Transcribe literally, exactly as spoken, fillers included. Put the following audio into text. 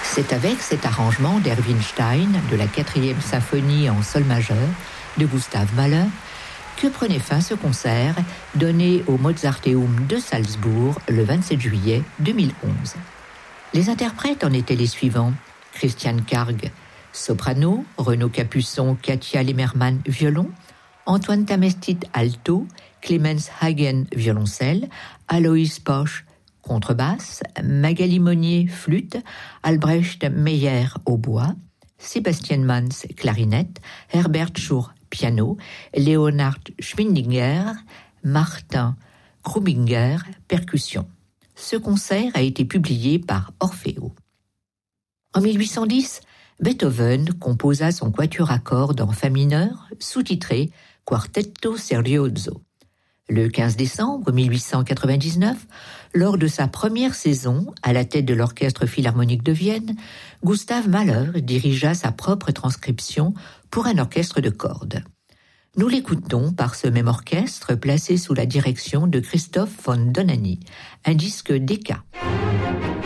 C'est avec cet arrangement d'Erwin Stein de la quatrième symphonie en sol majeur de Gustav Mahler que prenait fin ce concert donné au Mozarteum de Salzbourg le vingt-sept juillet deux mille onze. Les interprètes en étaient les suivants: Christian Karg, soprano, Renaud Capuçon, Katia Limmermann, violon, Antoine Tamestit, alto, Clemens Hagen, violoncelle, Aloïs Posch, contrebasse, Magali Monnier, flûte, Albrecht Meyer, hautbois, Sébastien Mans, clarinette, Herbert Schur, piano, Leonhard Schwindinger, Martin Krubinger, percussion. Ce concert a été publié par Orfeo. En mille huit cent dix, Beethoven composa son quatuor à cordes en fa mineur, sous-titré Quartetto Serioso. Le quinze décembre mille huit cent quatre-vingt-dix-neuf, lors de sa première saison à la tête de l'Orchestre Philharmonique de Vienne, Gustav Mahler dirigea sa propre transcription pour un orchestre de cordes. Nous l'écoutons par ce même orchestre placé sous la direction de Christoph von Dohnanyi, un disque Decca.